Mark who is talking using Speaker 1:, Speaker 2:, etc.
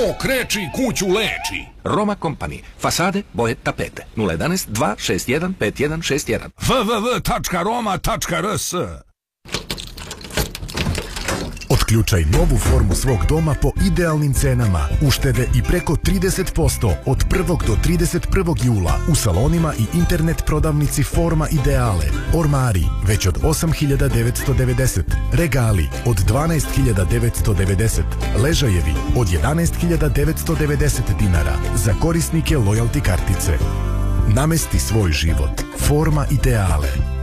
Speaker 1: To kreči kuću leči.
Speaker 2: Roma Company. Fasade, boje, tapete. 011 261 5161.
Speaker 1: www.roma.rs.
Speaker 3: Otključaj novu formu svog doma po idealnim cenama. Uštede i preko 30% od 1. do 31. jula u salonima i internet prodavnici Forma Ideale. Ormari već od 8.990. Regali od 12.990. Ležajevi od 11.990 dinara za korisnike lojalty kartice. Namesti svoj život. Forma Ideale.